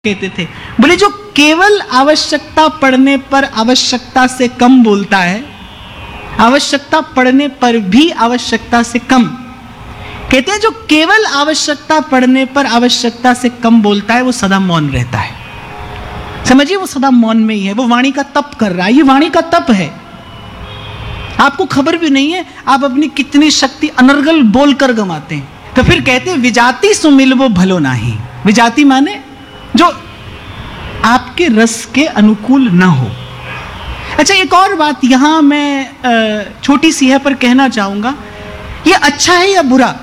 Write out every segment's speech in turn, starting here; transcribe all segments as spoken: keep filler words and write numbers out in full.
कहते थे, बोले जो केवल आवश्यकता पड़ने पर आवश्यकता से कम बोलता है, आवश्यकता पड़ने पर भी आवश्यकता से कम, कहते हैं जो केवल आवश्यकता पड़ने पर आवश्यकता से कम बोलता है वो सदा मौन रहता है। समझिए, वो सदा मौन में ही है, वो वाणी का तप कर रहा है। ये वाणी का तप है, आपको खबर भी नहीं है आप अपनी कितनी शक्ति अनर्गल बोलकर गंवाते हैं। तो फिर कहते हैं विजाति सुमिल वो भलो नाही। विजाति माने जो आपके रस के अनुकूल ना हो। अच्छा, एक और बात यहां मैं छोटी सी है पर कहना चाहूंगा, ये अच्छा है या बुरा,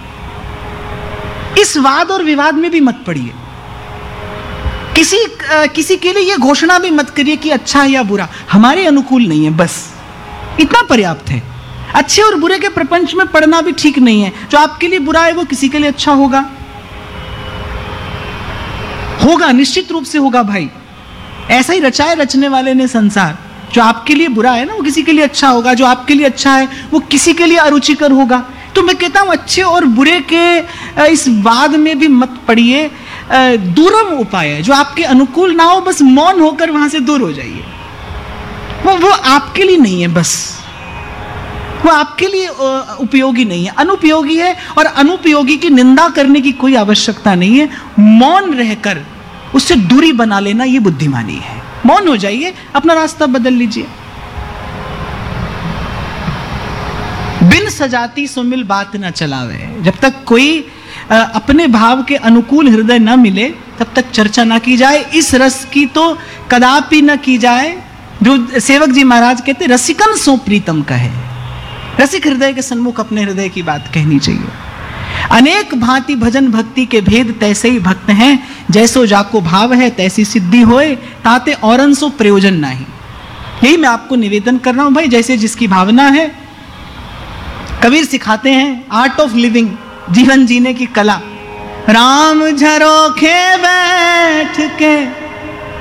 इस वाद और विवाद में भी मत पड़िए। किसी किसी के लिए ये घोषणा भी मत करिए कि अच्छा है या बुरा, हमारे अनुकूल नहीं है, बस इतना पर्याप्त है। अच्छे और बुरे के प्रपंच में पढ़ना भी ठीक नहीं है। जो आपके लिए बुरा है वो किसी के लिए अच्छा होगा होगा निश्चित रूप से होगा भाई। ऐसा ही रचाए रचने वाले ने संसार। जो आपके लिए बुरा है ना वो किसी के लिए अच्छा होगा, जो आपके लिए अच्छा है वो किसी के लिए अरुचिकर होगा। तो मैं कहता हूं अच्छे और बुरे के इस वाद में भी मत पड़िए। दूरम उपाय है, जो आपके अनुकूल ना हो बस मौन होकर वहां से दूर हो जाइए। वो वो आपके लिए नहीं है, बस वो आपके लिए उपयोगी नहीं है, अनुपयोगी है। और अनुपयोगी की निंदा करने की कोई आवश्यकता नहीं है। मौन रहकर उससे दूरी बना लेना ये बुद्धिमानी है। मौन हो जाइए, अपना रास्ता बदल लीजिए। बिन सजाती सुमिल बात ना चलावे। जब तक कोई अपने भाव के अनुकूल हृदय न मिले तब तक चर्चा ना की जाए। इस रस की तो कदापि न की जाए। जो सेवक जी महाराज कहते रसिकन सो प्रीतम कहे। रसिक हृदय के सन्मुख अपने हृदय की बात कहनी चाहिए। अनेक भांति भजन भक्ति के भेद तैसे ही भक्त हैं, जैसो जाको भाव है तैसी सिद्धि होए, ताते औरन सो प्रयोजन नहीं। यही मैं आपको निवेदन कर रहा हूं भाई, जैसे जिसकी भावना है। कबीर सिखाते हैं आर्ट ऑफ लिविंग, जीवन जीने की कला। राम झरोखे बैठ के